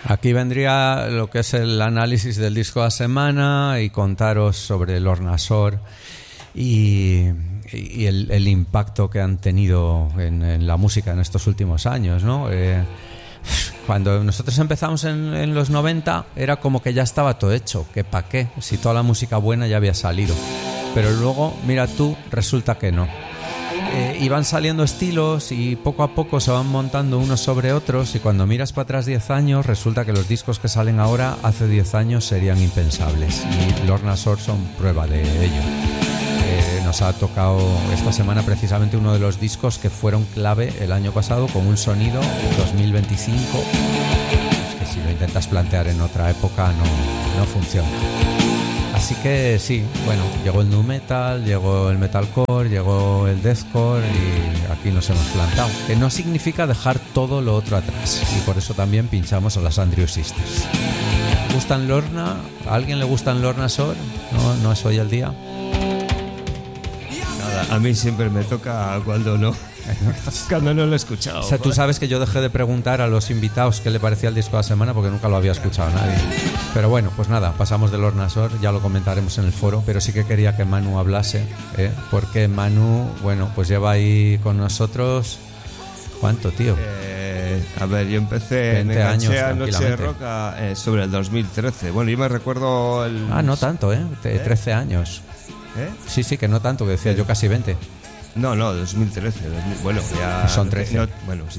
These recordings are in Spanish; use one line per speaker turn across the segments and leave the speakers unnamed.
Aquí vendría lo que es el análisis del disco de la semana y contaros sobre Lorna Shore y el impacto que han tenido en la música en estos últimos años, ¿no? Cuando nosotros empezamos en los 90 era como que ya estaba todo hecho, que pa' qué, si toda la música buena ya había salido. Pero luego, mira tú, resulta que no. Iban saliendo estilos y poco a poco se van montando unos sobre otros, y cuando miras para atrás 10 años resulta que los discos que salen ahora hace 10 años serían impensables, y Lorna Shore son prueba de ello. Nos ha tocado esta semana precisamente uno de los discos que fueron clave el año pasado, con un sonido 2025 que si lo intentas plantear en otra época no funciona. Así que sí, bueno, llegó el nu metal, llegó el metalcore, llegó el deathcore y aquí nos hemos plantado. Que no significa dejar todo lo otro atrás, y por eso también pinchamos a las Andrew Sisters. ¿Gustan Lorna? ¿A alguien le gustan Lorna Shore? ¿No es hoy el día?
Nada, a mí siempre me toca cuando no lo he escuchado.
O sea, tú sabes que yo dejé de preguntar a los invitados qué le parecía el disco de la semana porque nunca lo había escuchado nadie. Pero bueno, pues nada, pasamos de Lorna Shore, ya lo comentaremos en el foro, pero sí que quería que Manu hablase, porque Manu, bueno, pues lleva ahí con nosotros... ¿Cuánto, tío?
A ver, yo empecé en Noche de Rock sobre el 2013. Bueno, yo me recuerdo el...
no tanto, 13 años. Sí, que no tanto, que decía yo casi 20.
No, 2013. Bueno, ya...
Son 13.
Bueno, sí,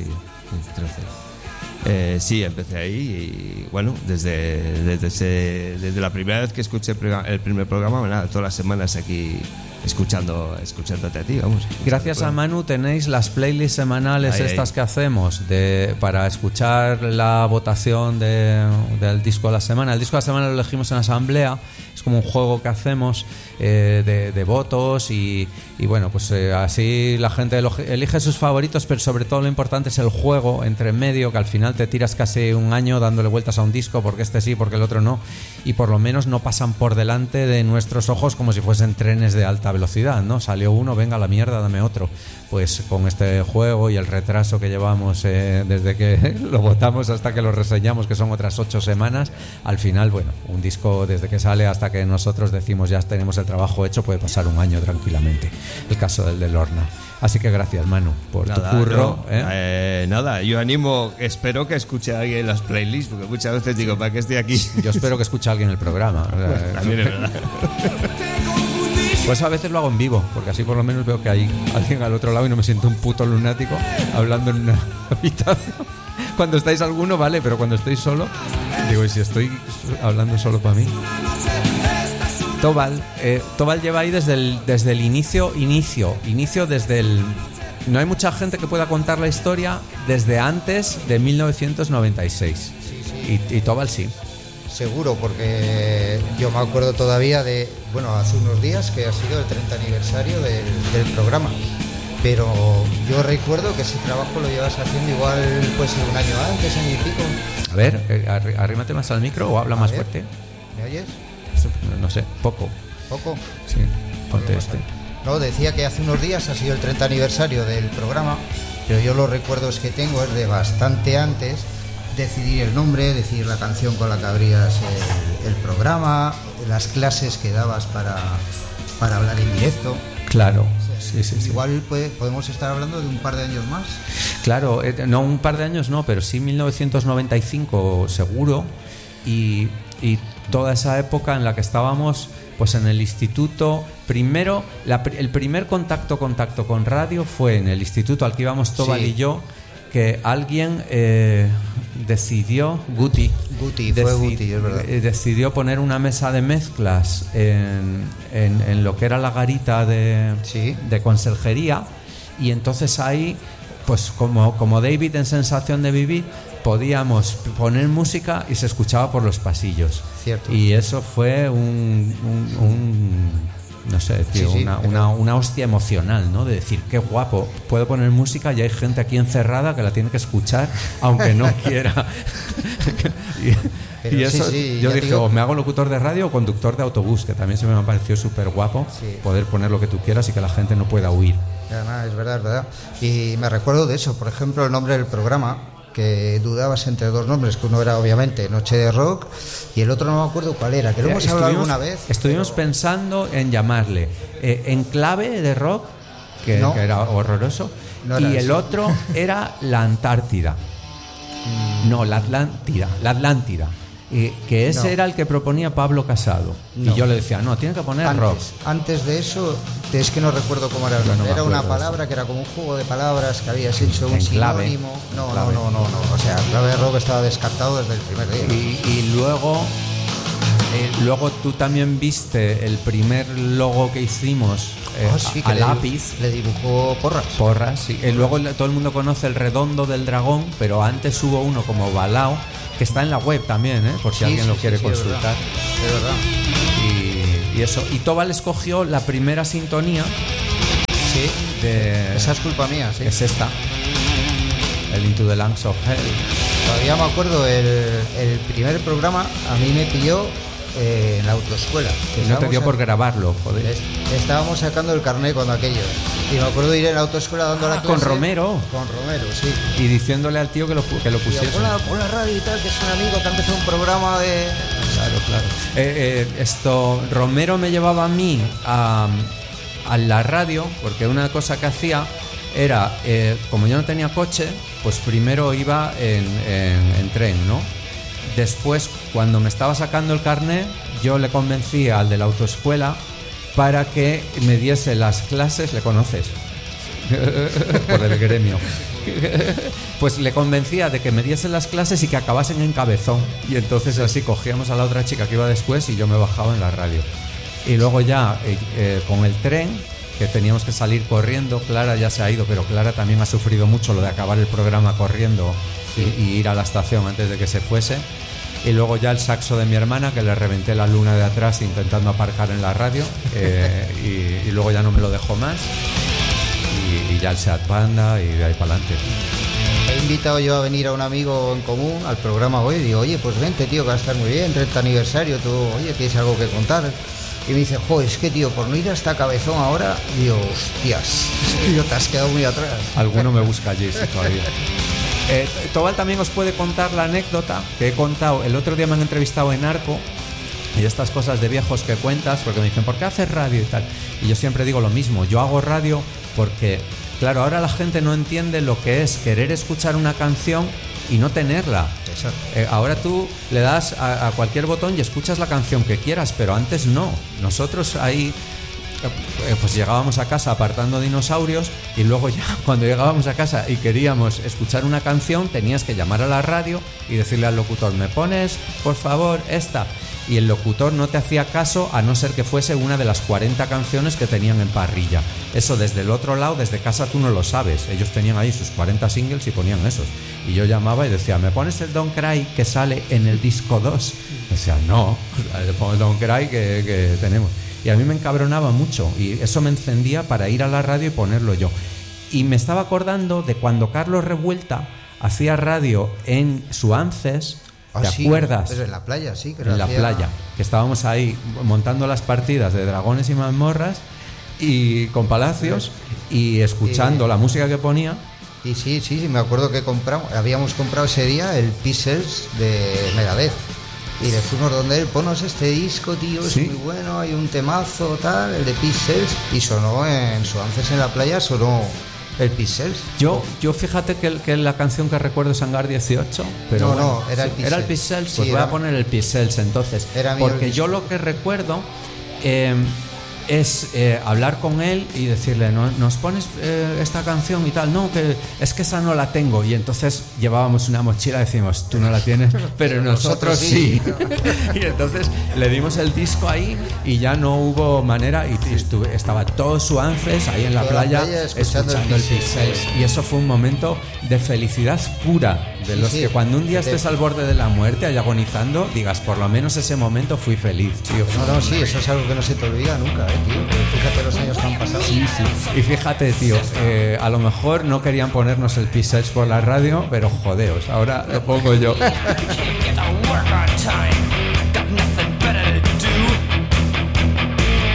13. Sí, empecé ahí y bueno, desde la primera vez que escuché el primer programa, nada, todas las semanas aquí escuchándote a ti, vamos.
Gracias a Manu tenéis las playlists semanales estas que hacemos para escuchar la votación del disco de la semana. El disco de la semana lo elegimos en asamblea, es como un juego que hacemos de votos y bueno, pues así la gente elige sus favoritos, pero sobre todo lo importante es el juego entre medio, que al final te tiras casi un año dándole vueltas a un disco, porque este sí, porque el otro no, y por lo menos no pasan por delante de nuestros ojos como si fuesen trenes de alta velocidad, ¿no? Salió uno, venga a la mierda, dame otro. Pues con este juego y el retraso que llevamos desde que lo votamos hasta que lo reseñamos, que son otras 8 semanas, al final, bueno, un disco desde que sale hasta que nosotros decimos ya tenemos el trabajo hecho, puede pasar un año tranquilamente. El caso del de Lorna. Así que gracias, Manu, por tu curro.
Nada, yo espero que escuche a alguien las playlists, porque muchas veces digo, ¿para qué estoy aquí?
Yo espero que escuche a alguien el programa.
También es verdad.
Pues a veces lo hago en vivo, porque así por lo menos veo que hay alguien al otro lado y no me siento un puto lunático hablando en una habitación. Cuando estáis alguno, vale, pero cuando estoy solo, digo, ¿y si estoy hablando solo para mí? Tobal lleva ahí desde el inicio, desde el... No hay mucha gente que pueda contar la historia desde antes de 1996. Sí. Y Tobal sí.
Seguro, porque yo me acuerdo todavía de, bueno, hace unos días que ha sido el 30 aniversario del programa, pero yo recuerdo que ese trabajo lo llevas haciendo igual pues un año antes, año y pico.
A ver, arrímate más al micro o habla más fuerte.
¿Me oyes?
No sé, poco.
¿Poco?
Sí, ponte este.
No, decía que hace unos días ha sido el 30 aniversario del programa, pero yo los recuerdos que tengo es de bastante antes. Decidir el nombre, decidir la canción con la que abrías el programa, las clases que dabas para hablar en directo.
Claro, sí.
Igual podemos estar hablando de un par de años más.
Claro, no un par de años no, pero sí 1995 seguro, y toda esa época en la que estábamos pues en el instituto. Primero, el primer contacto con radio fue en el instituto al que íbamos Tobal y yo, que alguien decidió, Guti, es verdad. Decidió poner una mesa de mezclas en lo que era la garita de conserjería, y entonces ahí, pues como David en Sensación de Vivir, podíamos poner música y se escuchaba por los pasillos.
Cierto.
Y eso fue no sé, tío, una hostia emocional, ¿no? De decir, qué guapo, puedo poner música y hay gente aquí encerrada que la tiene que escuchar aunque no quiera. y eso, yo dije, o me hago locutor de radio o conductor de autobús, que también se me ha parecido súper guapo, poder poner lo que tú quieras y que la gente no pueda huir.
Además, es verdad. Y me recuerdo de eso, por ejemplo, el nombre del programa, que dudabas entre dos nombres, que uno era obviamente Noche de Rock y el otro no me acuerdo cuál era, que lo hemos hablado alguna vez.
Estuvimos pensando en llamarle Enclave de Rock, que era horroroso, no era y el otro era La Antártida. No, la Atlántida. Que ese era el que proponía Pablo Casado. Y yo le decía, no, tiene que poner rock.
Antes de eso, es que no recuerdo cómo era el nombre. Era una palabra que era como un juego de palabras que habías hecho un sinónimo. No. O sea, Clave de Rock estaba descartado desde el primer día.
Y luego tú también viste el primer logo que hicimos a lápiz.
Le dibujó Porras.
Sí. Y luego todo el mundo conoce el redondo del dragón, pero antes hubo uno como Balao, que está en la web también, por si alguien lo quiere consultar.
De verdad.
Y eso. Y Tobal escogió la primera sintonía.
Sí. Esa es culpa mía, sí.
Es esta. El Into the Lungs of Hell.
Todavía me acuerdo, el primer programa a mí me pilló en la autoescuela.
Y no te dio por grabarlo, joder.
Estábamos sacando el carnet cuando aquello. Y me acuerdo de ir en la autoescuela dando la clase.
Con Romero.
Con Romero, sí.
Y diciéndole al tío que lo pusiese.
Pon la radio y tal, que es un amigo que ha empezado un programa de...
Claro. Romero me llevaba a mí a la radio, porque una cosa que hacía era, como yo no tenía coche, pues primero iba en tren, ¿no? Después, cuando me estaba sacando el carnet, yo le convencía al de la autoescuela para que me diese las clases. ¿Le conoces? Por el gremio. Pues le convencía de que me diese las clases y que acabasen en Cabezón. Y entonces así cogíamos a la otra chica que iba después y yo me bajaba en la radio. Y luego ya con el tren, que teníamos que salir corriendo, Clara ya se ha ido, pero Clara también ha sufrido mucho lo de acabar el programa corriendo y ir a la estación antes de que se fuese. Y luego ya el saxo de mi hermana, que le reventé la luna de atrás intentando aparcar en la radio, y luego ya no me lo dejó más, y ya el Seat Panda y de ahí para adelante.
He invitado yo a venir a un amigo en común al programa hoy y digo, oye, pues vente, tío, que va a estar muy bien, 30 aniversario, tú, oye, tienes algo que contar. Y me dice, joder, es que, tío, por no ir hasta Cabezón ahora, digo, hostias, tío, te has quedado muy atrás.
Alguno me busca allí, sí, todavía. Tobal también os puede contar la anécdota que he contado. El otro día me han entrevistado en Arco, y estas cosas de viejos que cuentas, porque me dicen, ¿por qué haces radio y tal? Y yo siempre digo lo mismo, yo hago radio porque, claro, ahora la gente no entiende lo que es querer escuchar una canción y no tenerla. Ahora tú le das a cualquier botón y escuchas la canción que quieras, pero antes no. Nosotros ahí pues llegábamos a casa apartando dinosaurios, y luego ya cuando llegábamos a casa y queríamos escuchar una canción tenías que llamar a la radio y decirle al locutor, ¿me pones por favor esta? Y el locutor no te hacía caso, a no ser que fuese una de las 40 canciones que tenían en parrilla. Eso desde el otro lado, desde casa, tú no lo sabes. Ellos tenían ahí sus 40 singles y ponían esos. Y yo llamaba y decía, ¿me pones el Don't Cry que sale en el disco 2? Decía, no, le pongo el Don't Cry que tenemos. Y a mí me encabronaba mucho, y eso me encendía para ir a la radio y ponerlo yo. Y me estaba acordando de cuando Carlos Revuelta hacía radio en Suances. ¿Te acuerdas?
Pero en la playa, sí. Que
en la playa, que estábamos ahí montando las partidas de Dragones y Mazmorras y con Palacios y escuchando la música que ponía.
Y sí, me acuerdo que habíamos comprado ese día el Pixels de Megadeth. Y le fuimos donde él, ponos este disco, tío, es muy bueno, hay un temazo, tal, el de Pixels, y sonó en Suances en la playa, sonó el Pixels.
Yo fíjate que la canción que recuerdo es Hangar 18, pero
no, era el Pixels.
Era el Pixels, pues voy a poner el Pixels entonces, porque yo lo que recuerdo es hablar con él y decirle, ¿no? ¿Nos pones esta canción y tal? No, que es que esa no la tengo. Y entonces llevábamos una mochila y decimos, tú no la tienes, pero nosotros sí. Y entonces le dimos el disco ahí y ya no hubo manera, y estaba todo Suances ahí en la playa escuchando el Pixels. Y eso fue un momento de felicidad pura, de los que cuando un día estés al borde de la muerte, ahí agonizando, digas, por lo menos ese momento fui feliz, tío.
No, sí, eso es algo que no se te olvida nunca, tío. Fíjate los años que han pasado.
Sí. Y fíjate, tío, a lo mejor no querían ponernos el Pixels por la radio, pero jodeos, ahora lo pongo yo.